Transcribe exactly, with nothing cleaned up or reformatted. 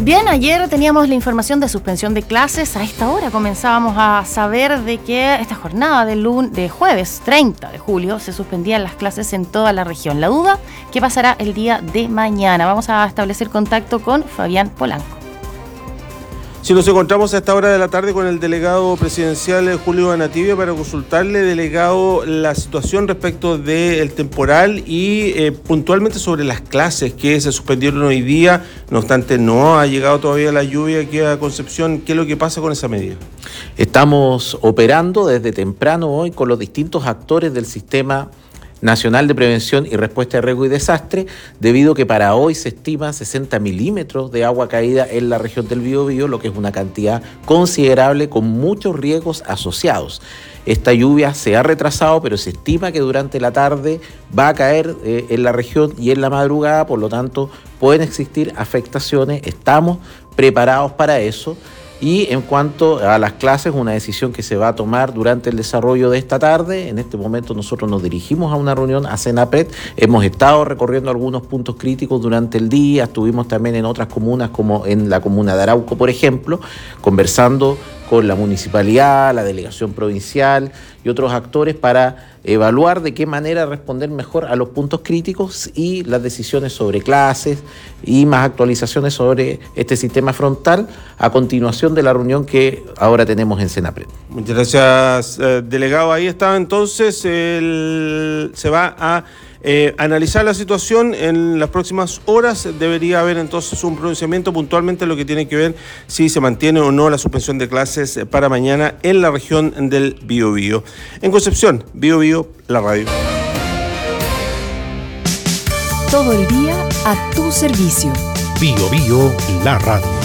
Bien, ayer teníamos la información de suspensión de clases. A esta hora comenzábamos a saber de que esta jornada de, lun- de jueves treinta de julio se suspendían las clases en toda la región. La duda, ¿qué pasará el día de mañana? Vamos a establecer contacto con Fabián Polanco. Si nos encontramos a esta hora de la tarde con el delegado presidencial Julio Anativia para consultarle, delegado, la situación respecto del temporal y eh, puntualmente sobre las clases que se suspendieron hoy día. No obstante, no ha llegado todavía la lluvia aquí a Concepción. ¿Qué es lo que pasa con esa medida? Estamos operando desde temprano hoy con los distintos actores del sistema Nacional de Prevención y Respuesta de Riesgo y Desastre, debido a que para hoy se estima sesenta milímetros de agua caída en la región del Biobío, lo que es una cantidad considerable con muchos riesgos asociados. Esta lluvia se ha retrasado, pero se estima que durante la tarde va a caer eh, en la región y en la madrugada, por lo tanto pueden existir afectaciones, estamos preparados para eso. Y en cuanto a las clases, una decisión que se va a tomar durante el desarrollo de esta tarde. En este momento nosotros nos dirigimos a una reunión a Senapred. Hemos estado recorriendo algunos puntos críticos durante el día. Estuvimos también en otras comunas, como en la comuna de Arauco, por ejemplo, conversando con la municipalidad, la delegación provincial y otros actores para evaluar de qué manera responder mejor a los puntos críticos y las decisiones sobre clases y más actualizaciones sobre este sistema frontal a continuación de la reunión que ahora tenemos en Senapred. Muchas gracias, eh, delegado. Ahí está entonces, el, se va a eh, analizar la situación en las próximas horas. Debería haber entonces un pronunciamiento puntualmente en lo que tiene que ver si se mantiene o no la suspensión de clases para mañana en la región del Biobío. En Concepción, Biobío, la radio. Todo el día a tu servicio. Biobío, la radio.